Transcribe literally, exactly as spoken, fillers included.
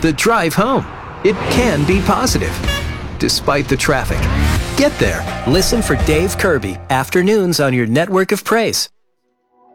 the drive home. It can be positive, despite the traffic. Get there. Listen for Dave Kirby, afternoons on your network of praise.